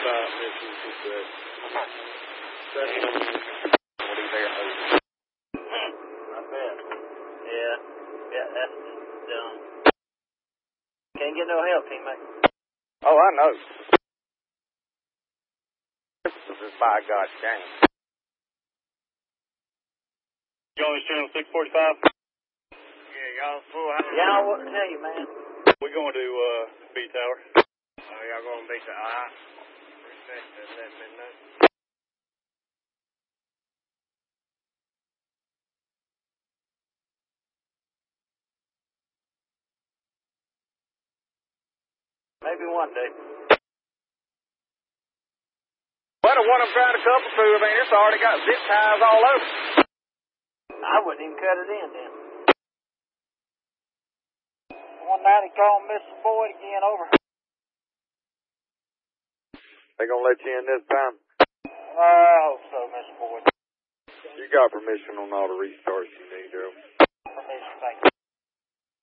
about missing success. I bet. Yeah, that's dumb. Can't get no help, teammate. Oh, I know. This is by God's game. You on this channel 645? Yeah, y'all full house. Y'all, what to tell you, man? We're going to B Tower. Oh, y'all going to be the appreciate that. Let me know. Maybe one day. Well, the one I'm trying to couple through, I mean, it's already got zip ties all over. I wouldn't even cut it in then. One night he called Mr. Boyd again, over. They gonna let you in this time? I hope so, Mr. Boyd. You got permission on all the restarts you need, Daryl. Permission, thank you.